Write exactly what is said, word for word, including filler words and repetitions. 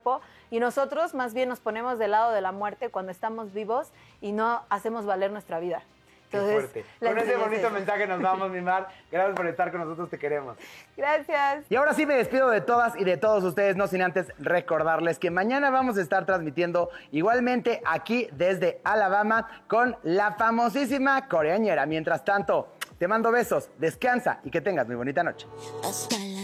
cuerpo y nosotros más bien nos ponemos del lado de la muerte cuando estamos vivos y no hacemos valer nuestra vida. Entonces, Qué fuerte. Con ese bonito es mensaje nos vamos, mi Mar. Gracias por estar con nosotros, te queremos. Gracias. Y ahora sí me despido de todas y de todos ustedes, no sin antes recordarles que mañana vamos a estar transmitiendo igualmente aquí desde Alabama con la famosísima Coreañera. Mientras tanto, te mando besos, descansa y que tengas muy bonita noche. Hasta la